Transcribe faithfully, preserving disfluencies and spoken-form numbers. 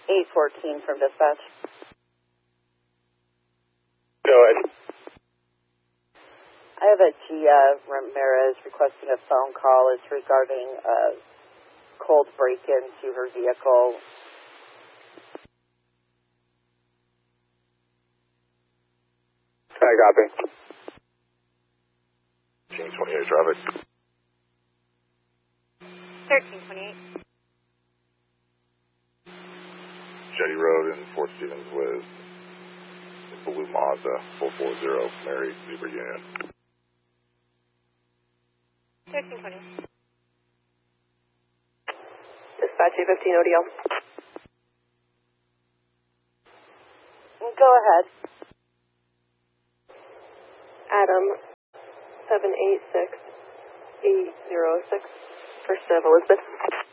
eight fourteen from dispatch. Go ahead. I have a Gia Ramirez requesting a phone call. It's regarding a cold break-in to her vehicle. I copy. Team twenty-eight traffic. thirteen twenty-eight. Jetty Road in Fort Stevens with Blue Mazda four four zero, Mary Zebra Union. thirteen twenty. Dispatch eight fifteen O D L. Go ahead. Adam seven eight six eight zero six, First of Elizabeth.